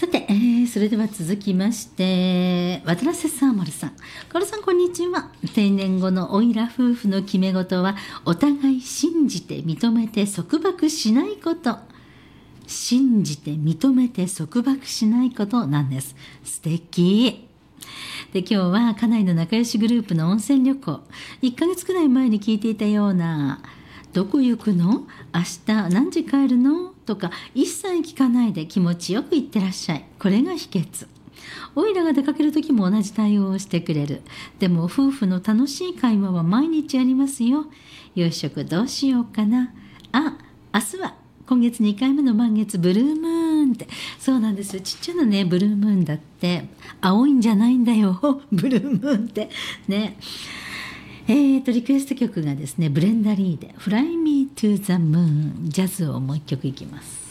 て、それでは続きまして渡良瀬サーマルさん、カオルさんこんにちは。定年後のオイラ夫婦の決め事はお互い信じて認めて束縛しないこと。信じて認めて束縛しないことなんです。素敵で、今日は家内の仲良しグループの温泉旅行、1ヶ月くらい前に聞いていたような、どこ行くの、明日何時帰るのとか一切聞かないで気持ちよく行ってらっしゃい。これが秘訣。オイラが出かける時も同じ対応をしてくれる。でも夫婦の楽しい会話は毎日ありますよ。夕食どうしようかな、明日は今月2回目の満月ブルームーンって。そうなんですよ、ちっちゃなねブルームーンだって。青いんじゃないんだよブルームーンってね。リクエスト曲がですね、ブレンダリーで Fly Me to the Moon、 ジャズをもう一曲いきます。